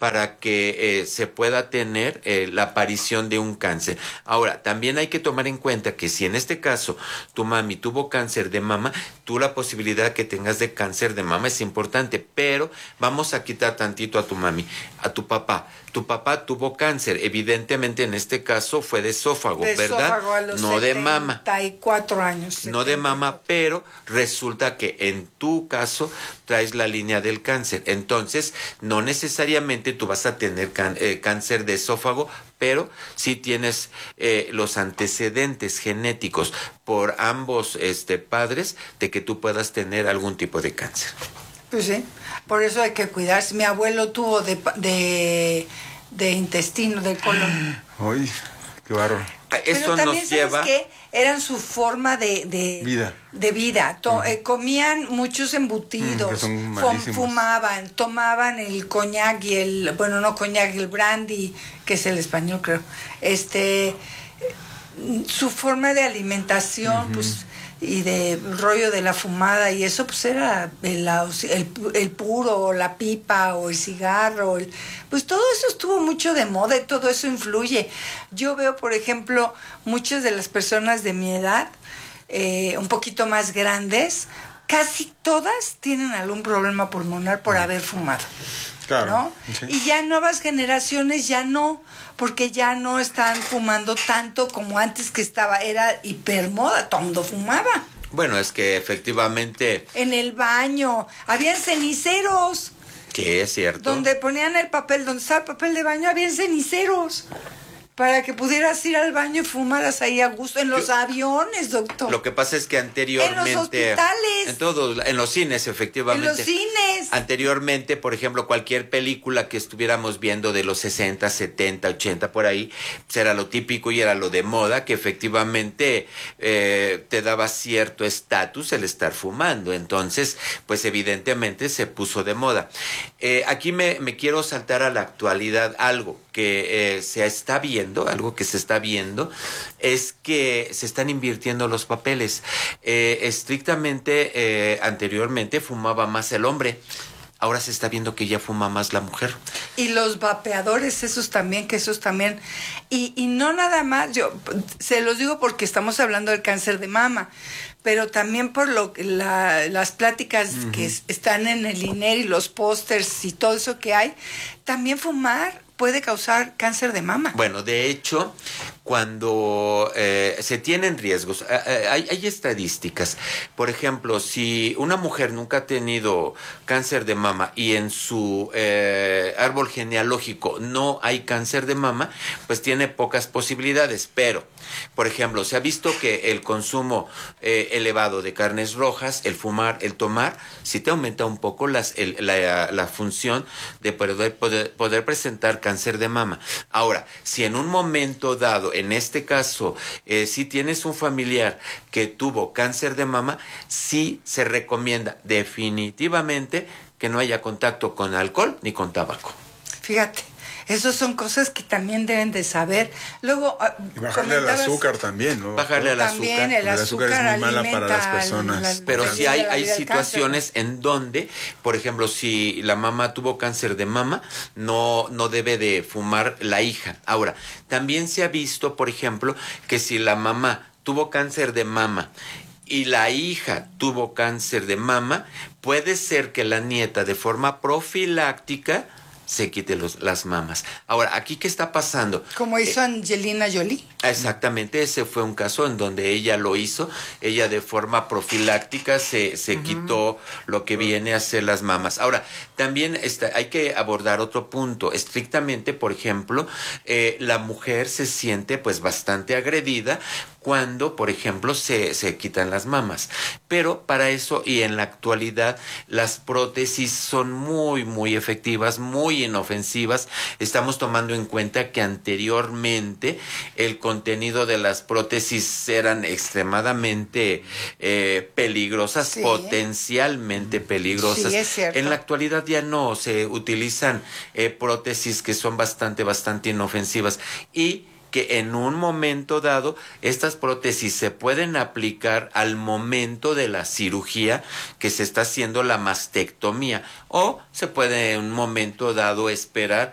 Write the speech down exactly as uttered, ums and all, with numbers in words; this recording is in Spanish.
para que eh, se pueda tener eh, la aparición de un cáncer. Ahora, también hay que tomar en cuenta que si en este caso tu mami tuvo cáncer de mama, tú la posibilidad que tengas de cáncer de mama es importante, pero vamos a quitar tantito a tu mami, a tu papá. Tu papá tuvo cáncer, evidentemente en este caso fue de esófago, de ¿verdad? Esófago a los no de mama. setenta y cuatro años. setenta. No de mama, pero resulta que en tu caso traes la línea del cáncer. Entonces, no necesariamente tú vas a tener can, eh, cáncer de esófago, pero sí tienes eh, los antecedentes genéticos por ambos este, padres de que tú puedas tener algún tipo de cáncer. Pues sí, por eso hay que cuidarse. Mi abuelo tuvo de, de, de intestino, de colon. Uy, qué bárbaro. Eso Pero también, nos ¿sabes lleva... qué? Eran su forma de, de vida. De vida. To, uh-huh. eh, comían muchos embutidos, mm, son fum, fumaban, tomaban el coñac y el, bueno, no coñac, el brandy, que es el español, creo. Este, su forma de alimentación, uh-huh. pues, y de rollo de la fumada y eso, pues era el, el, el puro, o la pipa, o el cigarro, el, pues todo eso estuvo mucho de moda y todo eso influye. Yo veo, por ejemplo, muchas de las personas de mi edad, eh, un poquito más grandes, casi todas tienen algún problema pulmonar por haber fumado. Claro. ¿No? Sí. Y ya nuevas generaciones ya no, porque ya no están fumando tanto como antes, que estaba, era hipermoda, todo el mundo fumaba. Bueno, es que efectivamente... En el baño, había ceniceros. Que es cierto. Donde ponían el papel, donde estaba el papel de baño, había ceniceros. Para que pudieras ir al baño y fumaras ahí a gusto. En los Yo, aviones, doctor. Lo que pasa es que anteriormente... En los hospitales. En todos, en los cines, efectivamente. En los cines. Anteriormente, por ejemplo, cualquier película que estuviéramos viendo de los sesenta, setenta, ochenta, por ahí, pues era lo típico y era lo de moda, que efectivamente eh, te daba cierto estatus el estar fumando. Entonces, pues evidentemente se puso de moda. Eh, aquí me, me quiero saltar a la actualidad algo que eh, se está viendo, algo que se está viendo, es que se están invirtiendo los papeles. Eh, estrictamente, eh, anteriormente fumaba más el hombre. Ahora se está viendo que ya fuma más la mujer. Y los vapeadores, esos también, que esos también. Y, y no nada más, yo se los digo porque estamos hablando del cáncer de mama, pero también por lo la, las pláticas uh-huh. que están en el I N E R y los pósters y todo eso que hay, también fumar puede causar cáncer de mama. Bueno, de hecho, cuando eh, se tienen riesgos, eh, hay, hay estadísticas. Por ejemplo, si una mujer nunca ha tenido cáncer de mama y en su eh, árbol genealógico no hay cáncer de mama, pues tiene pocas posibilidades. Pero, por ejemplo, se ha visto que el consumo eh, elevado de carnes rojas, el fumar, el tomar, sí te aumenta un poco las, el, la, la función de poder, poder, poder presentar cáncer de mama. Ahora, si en un momento dado, en este caso, eh, si tienes un familiar que tuvo cáncer de mama, sí se recomienda definitivamente que no haya contacto con alcohol ni con tabaco. Fíjate, esas son cosas que también deben de saber. Luego, y bajarle al azúcar también, ¿no? Bajarle al también azúcar. El azúcar, el azúcar es muy mala para las personas. Las, Pero sí hay, hay situaciones cáncer. En donde, por ejemplo, si la mamá tuvo cáncer de mama, no, no debe de fumar la hija. Ahora, también se ha visto, por ejemplo, que si la mamá tuvo cáncer de mama y la hija tuvo cáncer de mama, puede ser que la nieta de forma profiláctica se quite los, las mamas. Ahora, ¿aquí qué está pasando? Como hizo eh, Angelina Jolie. Exactamente, ese fue un caso en donde ella lo hizo, ella de forma profiláctica se, se uh-huh. quitó lo que viene a ser las mamas. Ahora, también está, hay que abordar otro punto, estrictamente, por ejemplo, eh, la mujer se siente pues bastante agredida cuando, por ejemplo, se, se quitan las mamas. Pero para eso, y en la actualidad, las prótesis son muy, muy efectivas, muy inofensivas. Estamos tomando en cuenta que anteriormente el contenido de las prótesis eran extremadamente eh, peligrosas, sí. potencialmente peligrosas. Sí, es cierto. En la actualidad ya no, se utilizan eh, prótesis que son bastante, bastante inofensivas. Y que en un momento dado estas prótesis se pueden aplicar al momento de la cirugía que se está haciendo la mastectomía, o se puede en un momento dado esperar